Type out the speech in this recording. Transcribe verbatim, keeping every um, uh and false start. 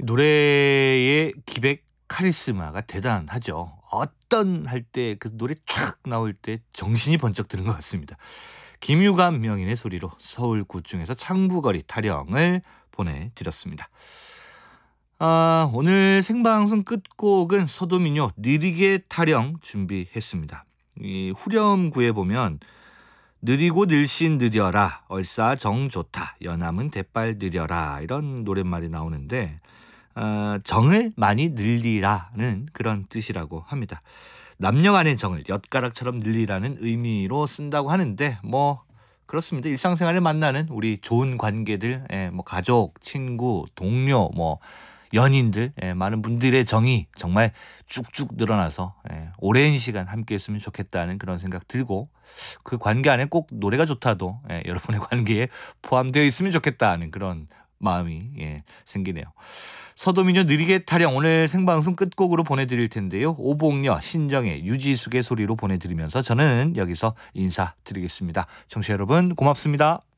노래의 기백 카리스마가 대단하죠. 어떤 할 때 그 노래 촥 나올 때 정신이 번쩍 드는 것 같습니다. 김유감 명인의 소리로 서울 구중에서 창부거리 타령을 보내드렸습니다. 아, 오늘 생방송 끝곡은 서도민요 느리게 타령 준비했습니다. 이 후렴구에 보면 느리고 늘씬 느려라 얼싸 정 좋다 연함은 대빨 느려라 이런 노랫말이 나오는데 어, 정을 많이 늘리라는 그런 뜻이라고 합니다. 남녀 간의 정을 엿가락처럼 늘리라는 의미로 쓴다고 하는데 뭐 그렇습니다. 일상생활에 만나는 우리 좋은 관계들, 예, 뭐 가족, 친구, 동료, 뭐 연인들, 예, 많은 분들의 정이 정말 쭉쭉 늘어나서 예, 오랜 시간 함께 했으면 좋겠다는 그런 생각 들고 그 관계 안에 꼭 노래가 좋다도 예, 여러분의 관계에 포함되어 있으면 좋겠다는 그런 마음이 예, 생기네요. 서도민요 느리게 타령 오늘 생방송 끝곡으로 보내드릴 텐데요. 오봉여 신정의 유지숙의 소리로 보내드리면서 저는 여기서 인사드리겠습니다. 청취자 여러분 고맙습니다.